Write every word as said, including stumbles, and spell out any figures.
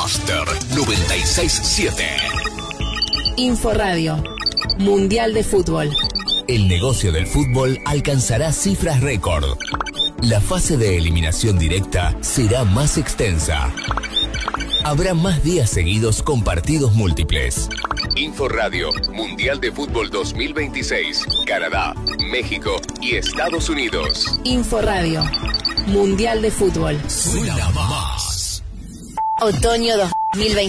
Master noventa y seis punto siete. Inforadio. Mundial de Fútbol. El negocio del fútbol alcanzará cifras récord. La fase de eliminación directa será más extensa. Habrá más días seguidos con partidos múltiples. Inforadio, Mundial de Fútbol dos mil veintiséis, Canadá, México y Estados Unidos. Inforadio, Mundial de Fútbol. Suena más. Otoño dos mil veintiséis.